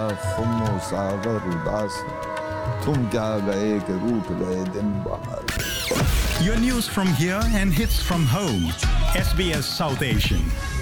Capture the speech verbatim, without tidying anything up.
खुमो सागर उदास, तुम क्या गए कि रूठ गए दिन बाहर. Your news from here and hits from home. S B S South Asian.